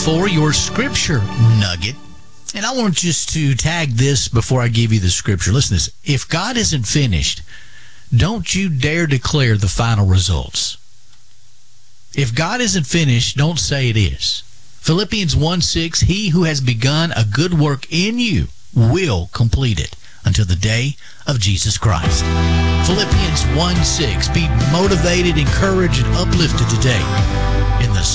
for your scripture nugget. And I want just to tag this before I give you the scripture. Listen to this. If God isn't finished, don't you dare declare the final results. If God isn't finished, don't say it is. Philippians 1:6, he who has begun a good work in you will complete it until the day of Jesus Christ. Philippians 1:6, be motivated, encouraged, and uplifted today